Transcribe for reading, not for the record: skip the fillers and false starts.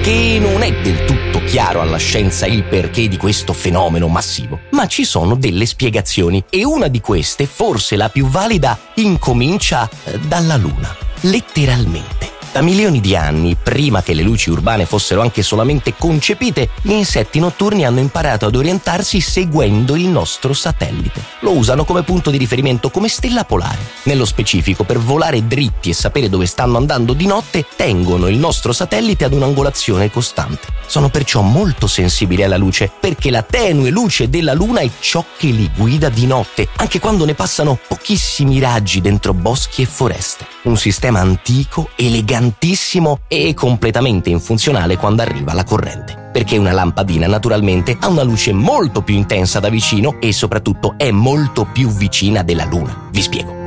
che non è del tutto chiaro alla scienza il perché di questo fenomeno massivo, ma ci sono delle spiegazioni e una di queste, forse la più valida, incomincia dalla Luna. Letteralmente. Da milioni di anni, prima che le luci urbane fossero anche solamente concepite, gli insetti notturni hanno imparato ad orientarsi seguendo il nostro satellite. Lo usano come punto di riferimento, come stella polare. Nello specifico, per volare dritti e sapere dove stanno andando di notte, tengono il nostro satellite ad un'angolazione costante. Sono perciò molto sensibili alla luce, perché la tenue luce della Luna è ciò che li guida di notte, anche quando ne passano pochissimi raggi dentro boschi e foreste. Un sistema antico, elegantissimo e completamente infunzionale quando arriva la corrente. Perché una lampadina naturalmente ha una luce molto più intensa da vicino e soprattutto è molto più vicina della Luna. Vi spiego.